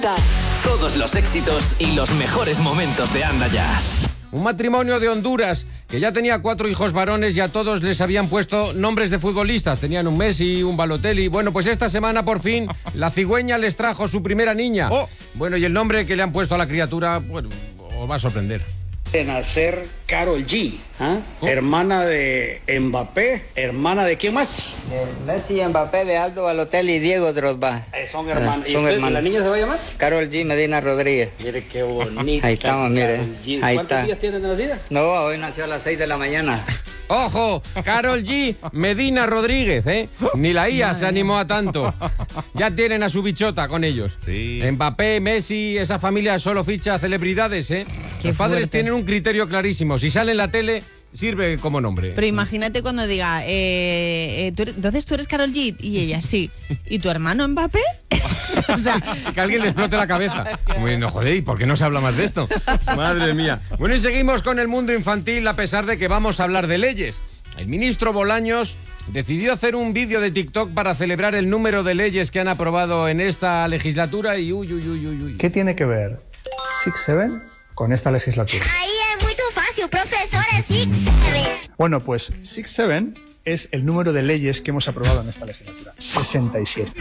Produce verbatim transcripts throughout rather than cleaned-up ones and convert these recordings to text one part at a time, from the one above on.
Todos los éxitos y los mejores momentos de Anda Ya. Un matrimonio de Honduras que ya tenía cuatro hijos varones y a todos les habían puesto nombres de futbolistas. Tenían un Messi, un Balotelli. Bueno, pues esta semana por fin la cigüeña les trajo su primera niña. Oh. Bueno, y el nombre que le han puesto a la criatura, bueno, os va a sorprender. De nacer Karol G, ¿eh? oh. hermana de Mbappé, hermana de ¿quién más? De Messi, Mbappé, de Aldo Balotelli y Diego Drogba. Eh, son hermanos. Eh, son ¿Y hermanos. la niña se va a llamar? Karol G Medina Rodríguez. Mire qué bonita. Ahí estamos, mire. Ahí ¿Cuántos está. días tiene de nacida? No, hoy nació a las seis de la mañana. ¡Ojo! Karol G Medina Rodríguez, ¿eh? Ni la I A se animó a tanto. Ya tienen a su bichota con ellos. Sí. Mbappé, Messi, esa familia solo ficha celebridades, ¿eh? Los padres fuerte. tienen un criterio clarísimo. Si sale en la tele, sirve como nombre. Pero imagínate cuando diga, eh, eh, ¿tú eres- entonces tú eres Karol G, y ella, sí. ¿Y tu hermano Mbappé? O sea, Que a alguien le explote la cabeza. Como diciendo, joder, ¿y por qué no se habla más de esto? Madre mía. Bueno, y seguimos con el mundo infantil a pesar de que vamos a hablar de leyes. El ministro Bolaños decidió hacer un vídeo de TikTok para celebrar el número de leyes que han aprobado en esta legislatura y uy, uy, uy, uy, uy. ¿Qué tiene que ver Six Seven con esta legislatura? Ahí es muy fácil, profesor, es Six Seven. Bueno, pues Six Seven es el número de leyes que hemos aprobado en esta legislatura. sesenta y siete.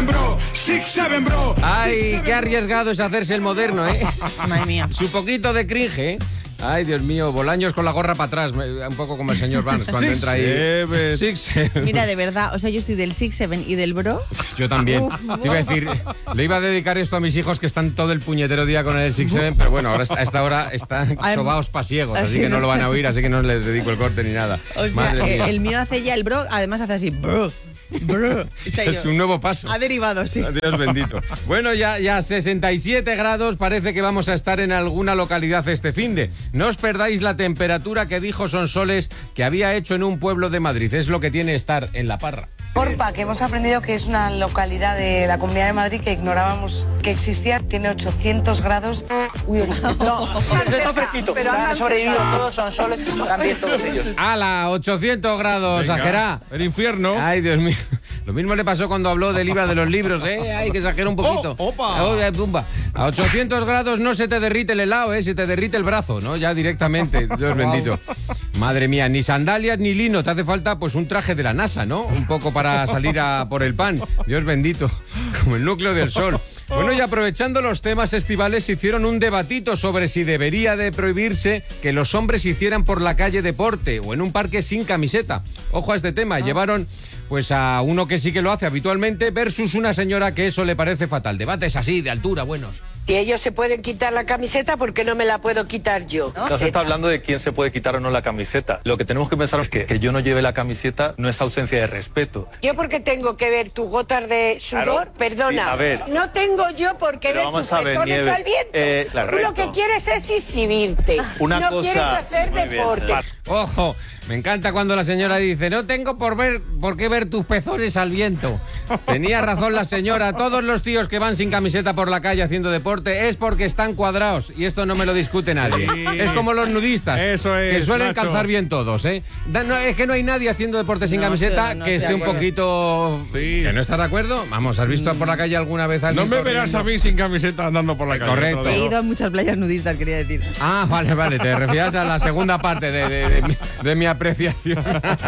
Ay, qué arriesgado es hacerse el moderno, ¿eh? madre mía. Su poquito de cringe, ¿eh? Ay, Dios mío, Bolaños con la gorra para atrás, me- un poco como el señor Vance cuando Six entra ahí. Seven. Six Seven. Mira, de verdad, o sea, yo estoy del Six Seven y del Bro. Yo también. Uf, Te iba a decir, le iba a dedicar esto a mis hijos que están todo el puñetero día con el Six Seven, pero bueno, ahora a esta hora están sobaos pasiegos, así así que no no. lo van a oír, así que no les dedico el corte ni nada. O sea, Madre eh, mía. el mío hace ya el Bro, además hace así, Bro, Bro. O sea, Es yo- un nuevo paso. Ha derivado, sí. Dios bendito. Bueno, ya, ya sesenta y siete grados, parece que vamos a estar en alguna localidad este finde. No os perdáis la temperatura que dijo Sonsoles que había hecho en un pueblo de Madrid. Es lo que tiene estar en La Parra. Orpa, que hemos aprendido que es una localidad de la Comunidad de Madrid que ignorábamos que existía, tiene ochocientos grados. Uy, no, Está fresquito. pero Han andan sobrevivido cerca. todos, son soles, también todos ellos. ¡Hala! ochocientos grados, Venga, exagerá. el infierno. Ay, Dios mío. Lo mismo le pasó cuando habló del I V A de los libros, ¿eh? Ay, que exagera un poquito. Oh, opa. Oh, eh, tumba. A ochocientos grados no se te derrite el helado, ¿eh? Se te derrite el brazo, ¿no? Ya directamente. Dios bendito. Madre mía, ni sandalias ni lino. Te hace falta, pues, un traje de la NASA, ¿no? Un poco para salir a por el pan. Dios bendito. Como el núcleo del sol. Bueno, y aprovechando los temas estivales, hicieron un debatito sobre si debería de prohibirse que los hombres hicieran por la calle deporte o en un parque sin camiseta. Ojo a este tema. Llevaron pues a uno que sí que lo hace habitualmente versus una señora que eso le parece fatal. Debates así, de altura, buenos. Si ellos se pueden quitar la camiseta, ¿por qué no me la puedo quitar yo? No se está hablando de quién se puede quitar o no la camiseta. Lo que tenemos que pensar es que, que yo no lleve la camiseta no es ausencia de respeto. ¿Yo por qué tengo que ver tus gotas de sudor? Claro, Perdona, sí, a ver. no tengo yo por qué Pero ver vamos tus a ver, pezones Nieves, al viento. eh, Tú correcto. lo que quieres es exhibirte. Una no cosa- quieres hacer muy bien, deporte. señora. Ojo, me encanta cuando la señora dice, no tengo por ver por qué ver tus pezones al viento. Tenía razón la señora, todos los tíos que van sin camiseta por la calle haciendo deporte es porque están cuadrados y esto no me lo discute nadie. Sí. Es como los nudistas, Eso es, que suelen Nacho. calzar bien todos, ¿eh? Da- no, es que no hay nadie haciendo deporte sin No, camiseta estoy- no que estoy esté de un acuerdo. poquito... Sí. ¿Que no estás de acuerdo? Vamos, ¿has visto por la calle alguna vez a No alguien me verás a corriendo? mí sin camiseta andando por la calle. Correcto. te lo He digo. ido a muchas playas nudistas, quería decir. Ah, vale, vale, te refieres a la segunda parte de, de- de mi- de mi apreciación.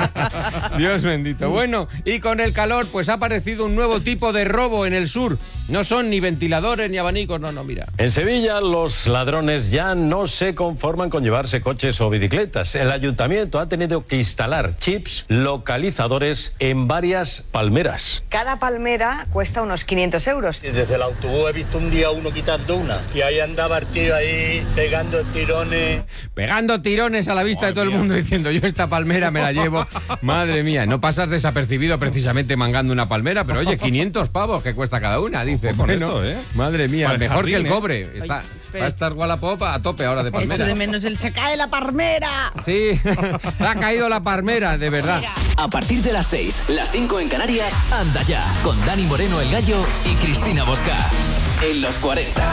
Dios bendito. Bueno, y con el calor, pues ha aparecido un nuevo tipo de robo en el sur. No son ni ventiladores ni abanicos, no, no, mira. En Sevilla, los ladrones ya no se conforman con llevarse coches o bicicletas. El ayuntamiento ha tenido que instalar chips localizadores en varias palmeras. Cada palmera cuesta unos quinientos euros. Desde el autobús he visto un día uno quitando una. Y ahí andaba el tío ahí pegando tirones. Pegando tirones a la vista de todo el mundo diciendo, yo esta palmera me la llevo. Madre mía, no pasas desapercibido precisamente mangando una palmera, pero oye, quinientos pavos que cuesta cada una, dice. Ojo con Bueno, esto, ¿eh? madre mía, Para el mejor que jardín, el ¿eh? cobre. Está, Oye, pero- va a estar Wallapop a tope ahora de Echo palmera. de menos el se cae la palmera. Sí, te ha caído la palmera, de verdad. A partir de las seis, las cinco en Canarias, Anda Ya, con Dani Moreno el Gallo y Cristina Bosca. En los cuarenta.